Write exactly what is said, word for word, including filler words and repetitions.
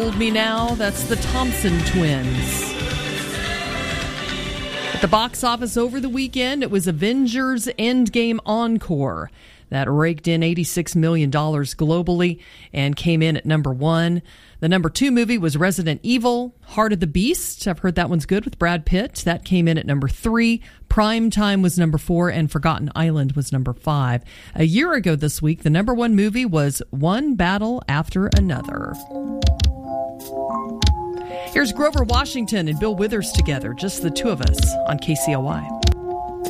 Hold Me Now, that's the Thompson Twins. At the box office over the weekend, it was Avengers Endgame Encore. That raked in eighty-six million dollars globally and came in at number one. The number two movie was Resident Evil, Heart of the Beast. I've heard that one's good with Brad Pitt. That came in at number three. Prime Time was number four, and Forgotten Island was number five. A year ago this week, the number one movie was One Battle After Another. Here's Grover Washington and Bill Withers together, just the two of us on K C O Y.